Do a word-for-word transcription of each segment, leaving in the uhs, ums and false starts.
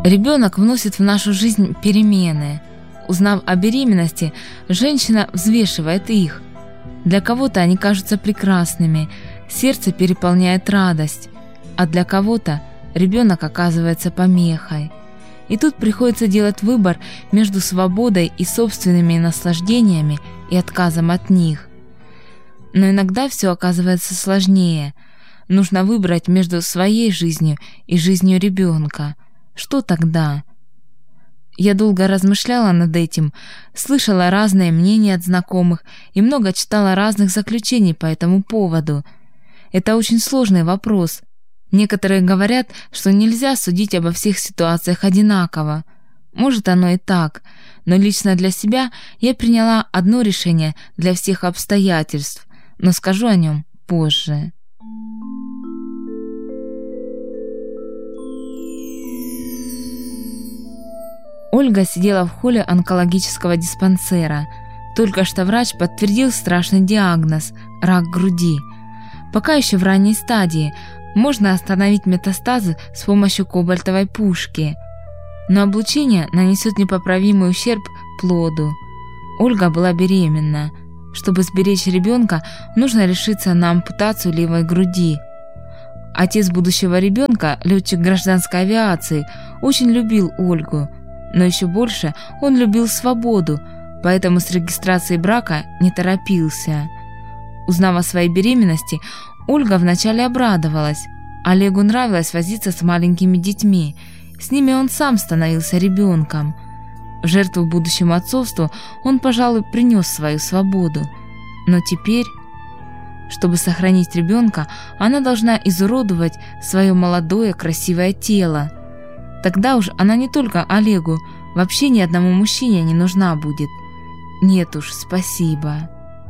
Ребенок вносит в нашу жизнь перемены. Узнав о беременности, женщина взвешивает их. Для кого-то они кажутся прекрасными, сердце переполняет радость, а для кого-то ребенок оказывается помехой. И тут приходится делать выбор между свободой и собственными наслаждениями и отказом от них. Но иногда все оказывается сложнее. Нужно выбрать между своей жизнью и жизнью ребенка. Что тогда? Я долго размышляла над этим, слышала разные мнения от знакомых и много читала разных заключений по этому поводу. Это очень сложный вопрос. Некоторые говорят, что нельзя судить обо всех ситуациях одинаково. Может, оно и так, но лично для себя я приняла одно решение для всех обстоятельств, но скажу о нем позже. Ольга сидела в холле онкологического диспансера. Только что врач подтвердил страшный диагноз – рак груди. Пока еще в ранней стадии, можно остановить метастазы с помощью кобальтовой пушки. Но облучение нанесет непоправимый ущерб плоду. Ольга была беременна. Чтобы сберечь ребенка, нужно решиться на ампутацию левой груди. Отец будущего ребенка, летчик гражданской авиации, очень любил Ольгу. Но еще больше он любил свободу, поэтому с регистрацией брака не торопился. Узнав о своей беременности, Ольга вначале обрадовалась. Олегу нравилось возиться с маленькими детьми, с ними он сам становился ребенком. В жертву будущему отцовству он, пожалуй, принес свою свободу. Но теперь, чтобы сохранить ребенка, она должна изуродовать свое молодое красивое тело. Тогда уж она не только Олегу, вообще ни одному мужчине не нужна будет. Нет уж, спасибо.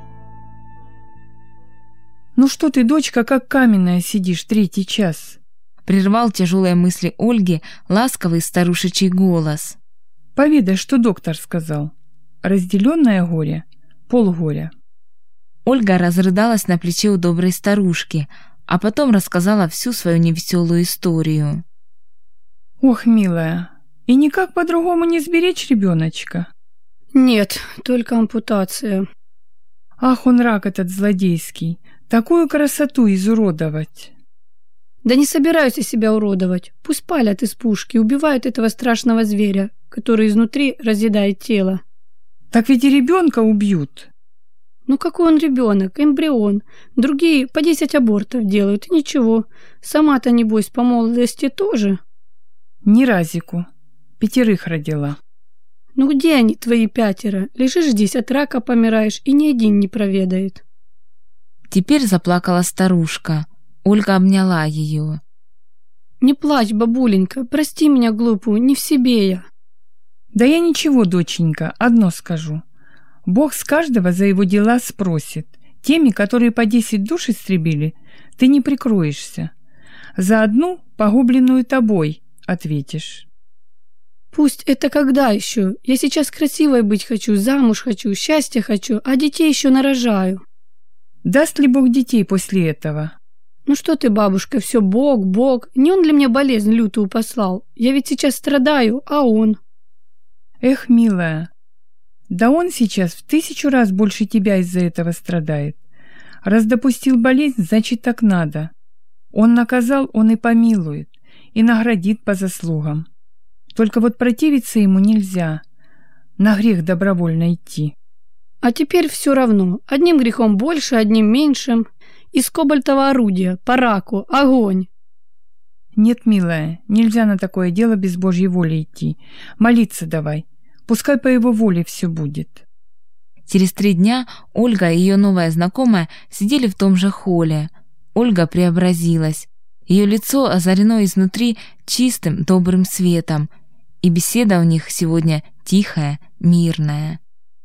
«Ну что ты, дочка, как каменная сидишь третий час?» Прервал тяжелые мысли Ольги ласковый старушечий голос. «Поведай, что доктор сказал. Разделенное горе, полгоря». Ольга разрыдалась на плече у доброй старушки, а потом рассказала всю свою невеселую историю. «Ох, милая, и никак по-другому не сберечь ребеночка?» «Нет, только ампутация». «Ах, он рак этот злодейский, такую красоту изуродовать!» «Да не собираюсь я себя уродовать. Пусть палят из пушки, убивают этого страшного зверя, который изнутри разъедает тело». «Так ведь и ребенка убьют». «Ну какой он ребенок, эмбрион. Другие по десять абортов делают, и ничего. Сама-то, небось, по молодости тоже». «Ни разику. Пятерых родила». «Ну где они, твои пятеро? Лежишь здесь, от рака помираешь, и ни один не проведает». Теперь заплакала старушка. Ольга обняла ее. «Не плачь, бабуленька, прости меня глупую, не в себе я». «Да я ничего, доченька, одно скажу. Бог с каждого за его дела спросит. Теми, которые по десять душ истребили, ты не прикроешься. За одну, погубленную тобой, ответишь». «Пусть это когда еще? Я сейчас красивой быть хочу, замуж хочу, счастья хочу, а детей еще нарожаю». «Даст ли Бог детей после этого?» «Ну что ты, бабушка, все Бог, Бог. Не он ли мне болезнь лютую послал? Я ведь сейчас страдаю, а он...» «Эх, милая, да он сейчас в тысячу раз больше тебя из-за этого страдает. Раз допустил болезнь, значит так надо. Он наказал, он и помилует, и наградит по заслугам. Только вот противиться ему нельзя, на грех добровольно идти». «А теперь все равно. Одним грехом больше, одним меньшим. Из кобальтового орудия, по раку, огонь». «Нет, милая, нельзя на такое дело без Божьей воли идти. Молиться давай. Пускай по его воле все будет». Через три дня Ольга и ее новая знакомая сидели в том же холле. Ольга преобразилась. Ее лицо озарено изнутри чистым, добрым светом. И беседа у них сегодня тихая, мирная.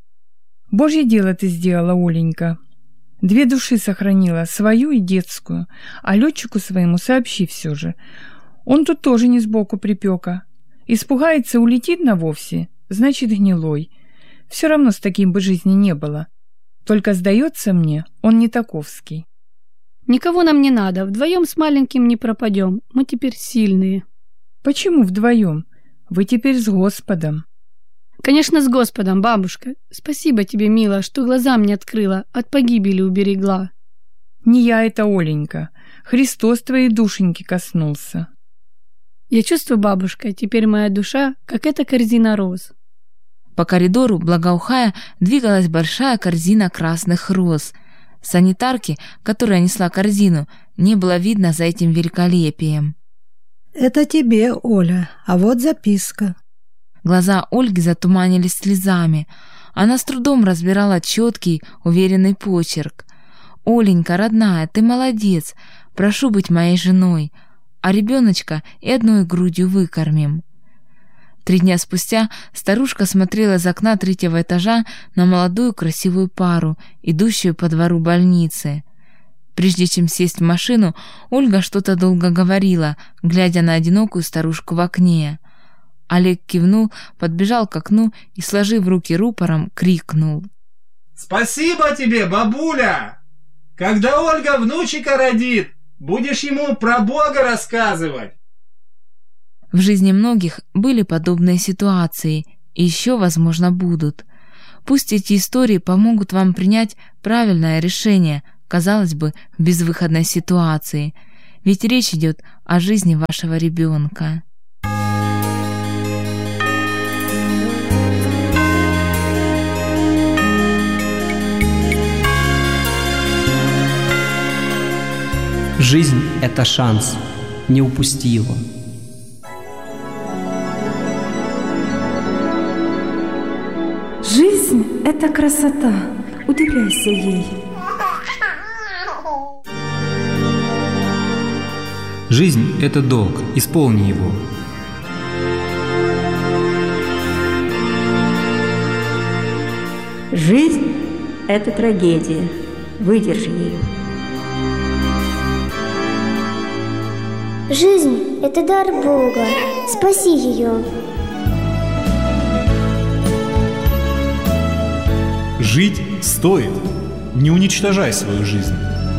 «Божье дело ты сделала, Оленька. Две души сохранила, свою и детскую. А летчику своему сообщи все же. Он тут тоже не сбоку припека. Испугается, улетит навовсе, значит гнилой. Все равно с таким бы жизни не было. Только, сдается мне, он не таковский». «Никого нам не надо, вдвоем с маленьким не пропадем. Мы теперь сильные». «Почему вдвоем? Вы теперь с Господом. Конечно, с Господом, бабушка. Спасибо тебе, милая, что глаза мне открыла, от погибели уберегла. Не я это, Оленька. Христос твоей душеньки коснулся. Я чувствую, бабушка, теперь моя душа, как эта корзина роз. По коридору, благоухая, двигалась большая корзина красных роз. Санитарки, которая несла корзину, не было видно за этим великолепием. «Это тебе, Оля, а вот записка». Глаза Ольги затуманились слезами. Она с трудом разбирала четкий, уверенный почерк. «Оленька, родная, ты молодец. Прошу быть моей женой. А ребеночка и одной грудью выкормим». Три дня спустя старушка смотрела из окна третьего этажа на молодую красивую пару, идущую по двору больницы. Прежде чем сесть в машину, Ольга что-то долго говорила, глядя на одинокую старушку в окне. Олег кивнул, подбежал к окну и, сложив руки рупором, крикнул: «Спасибо тебе, бабуля! Когда Ольга внучика родит, будешь ему про Бога рассказывать!» В жизни многих были подобные ситуации, и еще, возможно, будут. Пусть эти истории помогут вам принять правильное решение, казалось бы, в безвыходной ситуации, ведь речь идет о жизни вашего ребенка. Жизнь – это шанс, не упусти его. Жизнь – это красота, удивляйся ей. Жизнь – это долг, исполни его. Жизнь – это трагедия, выдержи ее. Жизнь – это дар Бога, спаси ее. Жить стоит, не уничтожай свою жизнь.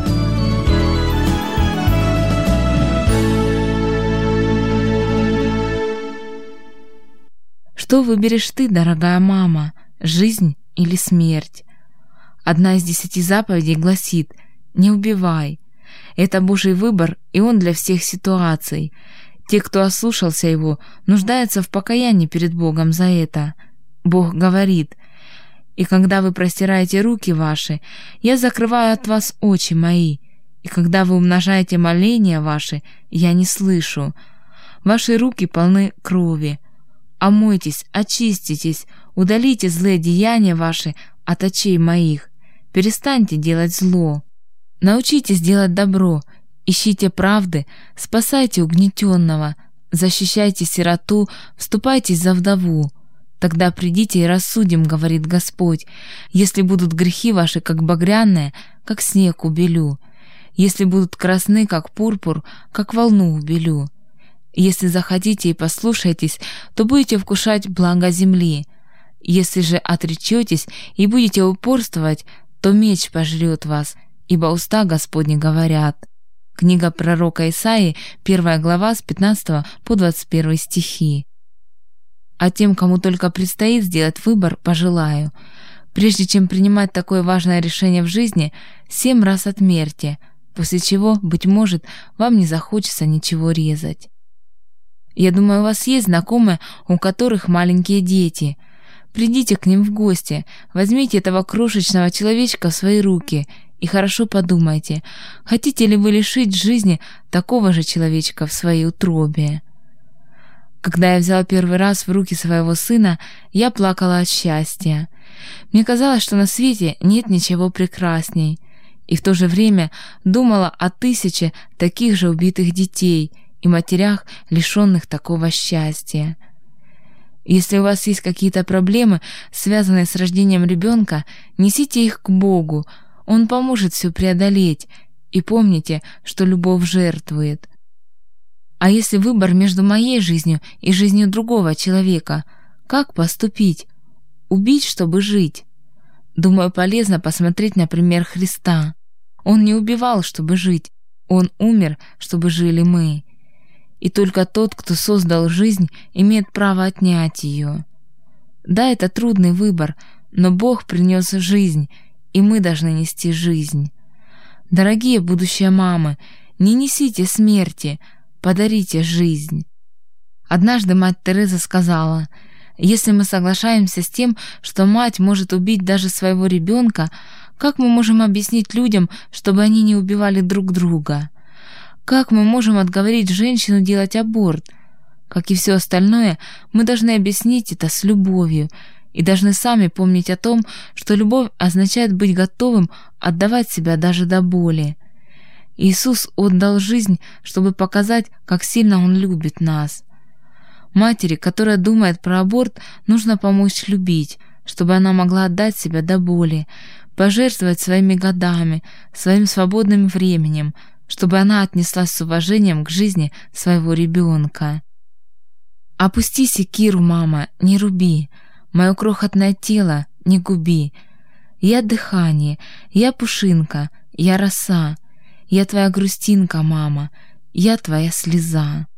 Что выберешь ты, дорогая мама, жизнь или смерть? Одна из десяти заповедей гласит: «Не убивай». Это Божий выбор, и он для всех ситуаций. Те, кто ослушался его, нуждаются в покаянии перед Богом за это. Бог говорит: «И когда вы простираете руки ваши, я закрываю от вас очи мои, и когда вы умножаете моления ваши, я не слышу. Ваши руки полны крови. Омойтесь, очиститесь, удалите злые деяния ваши от очей моих. Перестаньте делать зло. Научитесь делать добро, ищите правды, спасайте угнетенного, защищайте сироту, вступайтесь за вдову. Тогда придите и рассудим, говорит Господь, если будут грехи ваши, как багряные, как снег убелю, если будут красны, как пурпур, как волну убелю. Если захотите и послушаетесь, то будете вкушать благо земли. Если же отречетесь и будете упорствовать, то меч пожрет вас, ибо уста Господни говорят». Книга пророка Исаии, первая глава, с пятнадцатого по двадцать первый стихи. А тем, кому только предстоит сделать выбор, пожелаю: прежде чем принимать такое важное решение в жизни, семь раз отмерьте, после чего, быть может, вам не захочется ничего резать. Я думаю, у вас есть знакомые, у которых маленькие дети. Придите к ним в гости, возьмите этого крошечного человечка в свои руки и хорошо подумайте, хотите ли вы лишить жизни такого же человечка в своей утробе. Когда я взяла первый раз в руки своего сына, я плакала от счастья. Мне казалось, что на свете нет ничего прекрасней, и в то же время думала о тысяче таких же убитых детей и матерях, лишенных такого счастья. Если у вас есть какие-то проблемы, связанные с рождением ребенка, несите их к Богу, Он поможет все преодолеть, и помните, что любовь жертвует. А если выбор между моей жизнью и жизнью другого человека, как поступить? Убить, чтобы жить? Думаю, полезно посмотреть на пример Христа. Он не убивал, чтобы жить, Он умер, чтобы жили мы. и только тот, кто создал жизнь, имеет право отнять ее. Да, это трудный выбор, но Бог принес жизнь, и мы должны нести жизнь. Дорогие будущие мамы, не несите смерти, подарите жизнь. Однажды мать Тереза сказала: «Если мы соглашаемся с тем, что мать может убить даже своего ребенка, как мы можем объяснить людям, чтобы они не убивали друг друга? Как мы можем отговорить женщину делать аборт? Как и все остальное, мы должны объяснить это с любовью и должны сами помнить о том, что любовь означает быть готовым отдавать себя даже до боли. Иисус отдал жизнь, чтобы показать, как сильно Он любит нас. Матери, которая думает про аборт, нужно помочь любить, чтобы она могла отдать себя до боли, пожертвовать своими годами, своим свободным временем, чтобы она отнеслась с уважением к жизни своего ребенка. Опусти секиру, мама, не руби, мое крохотное тело не губи. Я дыхание, я пушинка, я роса, я твоя грустинка, мама, я твоя слеза.